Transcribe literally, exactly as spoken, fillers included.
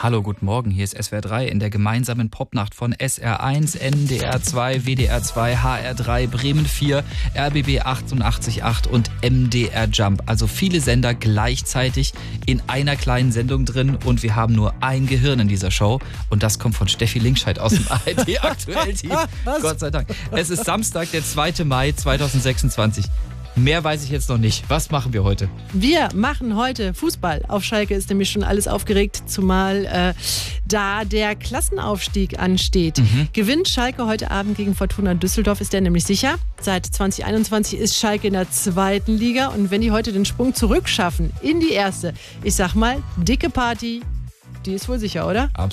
Hallo, guten Morgen, hier ist S W R drei in der gemeinsamen Popnacht von S R eins, N D R zwei, W D R zwei, H R drei, Bremen vier, R B B achtundachtzig Komma acht und M D R Jump. Also viele Sender gleichzeitig in einer kleinen Sendung drin und wir haben nur ein Gehirn in dieser Show und das kommt von Steffi Linkscheid aus dem A R D-Aktuell-Team. Gott sei Dank. Es ist Samstag, der zweite Mai zweitausendsechsundzwanzig. Mehr weiß ich jetzt noch nicht. Was machen wir heute? Wir machen heute Fußball. Auf Schalke ist nämlich schon alles aufgeregt, zumal äh, da der Klassenaufstieg ansteht. Mhm. Gewinnt Schalke heute Abend gegen Fortuna Düsseldorf, ist der nämlich sicher. Seit zwanzig einundzwanzig ist Schalke in der zweiten Liga und wenn die heute den Sprung zurückschaffen in die erste, ich sag mal, dicke Party, die ist wohl sicher, oder? Absolut.